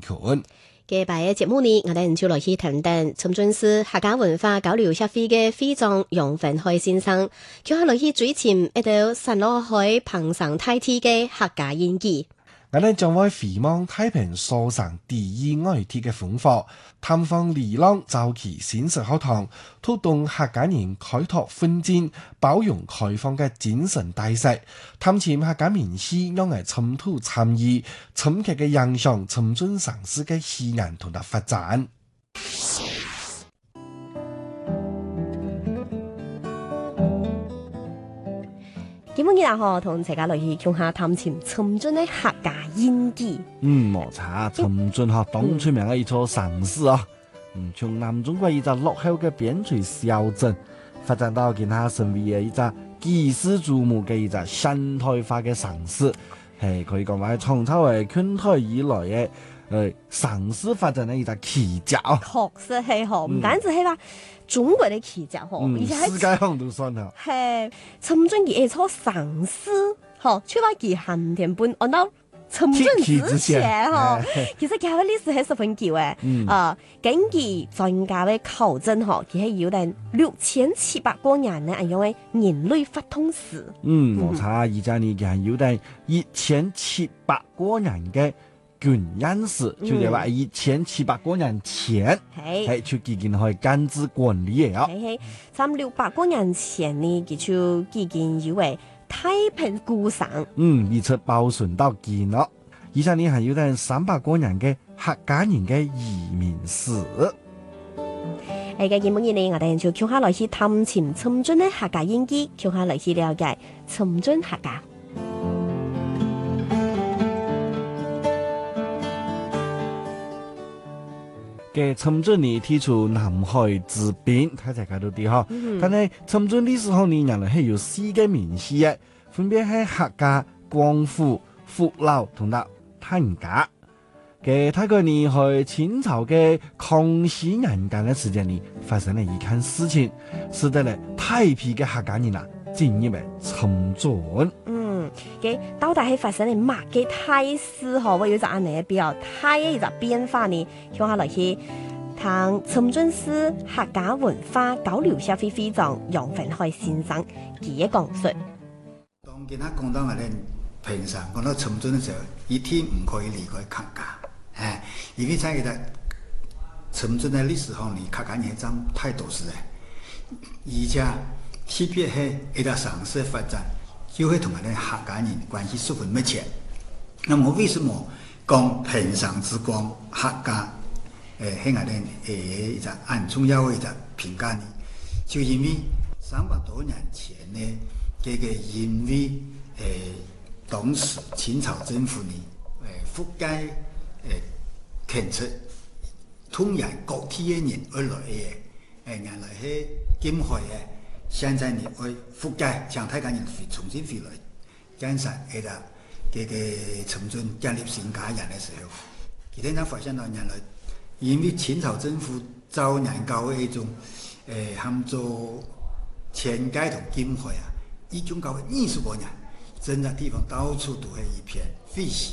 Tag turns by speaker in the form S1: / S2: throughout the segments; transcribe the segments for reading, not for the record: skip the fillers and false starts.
S1: 群。
S2: 嘅拜嘅節目呢，我哋就來去談談深圳市客家文化交流協會嘅會長楊文海先生，叫佢來去追尋一道神落海澎上大地嘅客家演技。
S1: 我哋將會回望太平蘇城第一愛鐵嘅烽火，探訪離浪早期新式學堂，推動客家人開拓奮進、包容開放嘅精神大勢，探尋客家民氣，讓人深度參與，深刻嘅影響深圳城市嘅氣焰同埋發展。
S2: 今日啊，同大家來去講下探尋深圳嘅客家演技。
S1: 冇錯，深圳嚇當出名嘅一座城市啊！從南中國一個落後嘅邊陲小鎮，發展到其他成為嘅一個舉世矚目嘅一個現代化嘅城市，係可以講話創造為近代以來嘅城市發展嘅一個奇蹟。
S2: 確實係嗬，唔單止係話中國嘅奇蹟嗬，而且
S1: 世界上都算啦。
S2: 係深圳嘅一座城市，嗬，除咗佢限定本按到深圳之前嗬，其實佢嘅歷史係十分久嘅。根據專家嘅考證嗬，佢係有定6700多年咧，用嘅人類發通史。
S1: 冇錯，而家呢佢係有定1700多年嘅軍人史，就係話1700多年前係出幾件去監制管理嘅啊。
S2: 係300-600多年前呢，佢就幾件以為太平古城。
S1: 而且保存到今咯。而且呢係有定300多年嘅客家人嘅移民史。
S2: 係嘅，節目呢，我哋就跳下來去探尋深圳嘅客家演技，跳下來去了解深圳客家。
S1: 嘅深圳呢提出南海之濱，睇大家都啲嗬。但係深圳歷史上呢，原來係有4個名系嘅，分別係客家、廣府、福佬同埋坦家。嘅大概呢係清朝嘅康熙年間嘅時間呢，發生了一件事情，使得咧大批嘅客家人啊進入嚟深圳。
S2: 嘅到底係發生咗乜嘅大事嗬？我有隻案例比較大嘅一隻變化呢，叫下來去聽深圳市客家文化交流協會會長楊文海先生佢嘅講述。
S3: 當見他講到我哋平常講到深圳嘅時候，一天唔可以離開客家，因為在其實深圳嘅歷史上呢，客家人佔太多時嘅，而且特別係一個城市嘅發展，就會同我哋客家人關係十分密切。那麼為什麼講平常之光客家喺我哋一個很重要嘅一個評價呢？就因為300多年前呢，因為當時清朝政府呢覆蓋建設通洋各地嘅人而來嘅，原來係金海嘅。現在你會覆蓋像太家人重新回來建設嗰個深圳建立新家園嘅時候，佢哋就發現到原來因為清朝政府早年搞嘅一種喊做遷界同金海啊，一種搞20多年，真嘅地方到處都係一片廢墟。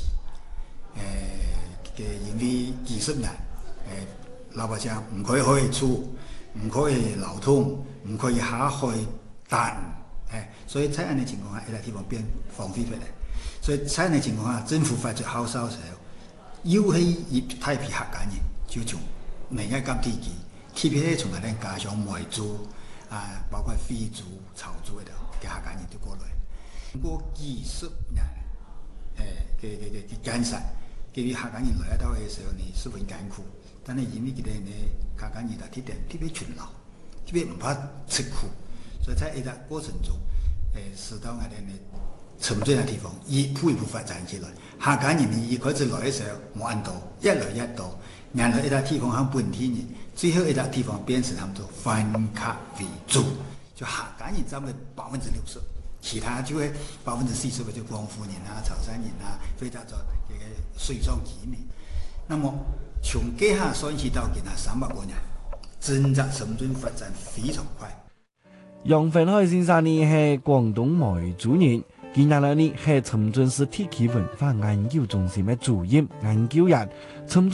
S3: 因為幾十年老百姓唔可以開厝，唔可以流通，唔可以下海蛋，所以在咁嘅情況下，呢個地方變荒廢咗嚟。所以在咁嘅情況下，政府發出號召嘅時候，又係一大批客家人就從另一間地區，特別係從嗰啲家鄉梅州包括非族、潮族嘅客家人就過來。經過幾十年嘅建設，對於客家人來到嘅時候呢，十分艱苦。但係因為佢哋呢客家人特別勤勞，特別唔怕吃苦，所以在呢個過程中，使到我哋呢深圳嘅地方一步一步發展起來。客家人呢一開始來嘅時候冇咁多，一來一多，然後呢個地方喺本地人，最後呢個地方變成佢哋做番客為主，就客家人佔咗60%，其他就係40%就廣府人啊、潮汕人啊、非洲族嘅水上居民。那麼從幾下算起到今300多年，真正深圳發展非常快。
S1: 楊文海先生呢係廣東梅州人，近年來呢係深圳市地區文化研究中心嘅主任研究員。